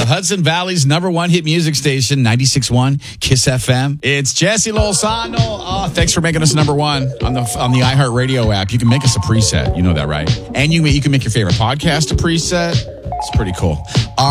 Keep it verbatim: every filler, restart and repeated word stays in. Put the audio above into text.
the Hudson Valley's number one hit music station, ninety-six point one Kiss F M. It's Jesse Lozano. Oh, thanks for making us number one on the on the iHeartRadio app. You can make us a preset. You know that, right? And you, you can make your favorite podcast a preset. It's pretty cool. All